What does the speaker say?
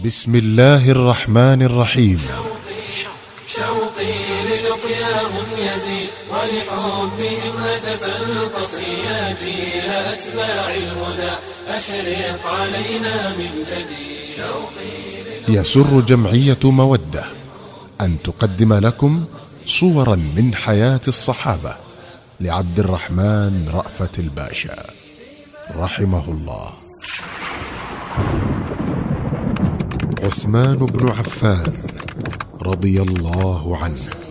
بسم الله الرحمن الرحيم. شوقي للقياهم يزيد ولحبهم هتف القصي يا جيل أتباع الهدى أشرق علينا من جديد. يسر جمعية مودة أن تقدم لكم صورا من حياة الصحابة لعبد الرحمن رأفت الباشا رحمه الله. عثمان بن عفان رضي الله عنه